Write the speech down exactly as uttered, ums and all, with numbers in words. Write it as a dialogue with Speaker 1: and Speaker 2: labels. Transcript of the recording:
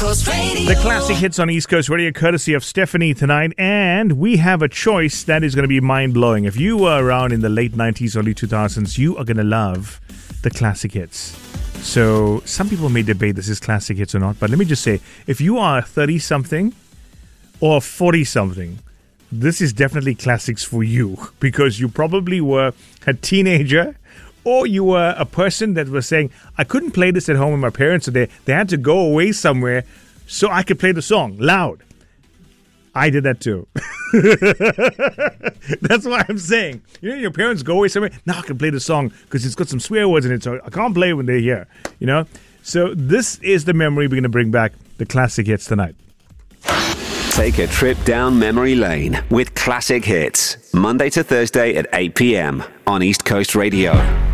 Speaker 1: Coast Radio.
Speaker 2: The classic hits on East Coast Radio, courtesy of Stephanie tonight. And we have a choice that is going to be mind-blowing. If you were around in the late nineties, early two thousands, you are going to love the classic hits. So some people may debate this is classic hits or not. But let me just say, if you are thirty-something or forty-something, this is definitely classics for you. Because you probably were a teenager, or you were a person that was saying, I couldn't play this at home with my parents today. They had to go away somewhere so I could play the song loud. I did that too. That's what I'm saying. You know, your parents go away somewhere. Now I can play the song because it's got some swear words in it, so I can't play when they're here. You know? So this is the memory we're going to bring back, the classic hits tonight.
Speaker 3: Take a trip down memory lane with Classic Hits. Monday to Thursday at eight p.m. on East Coast Radio.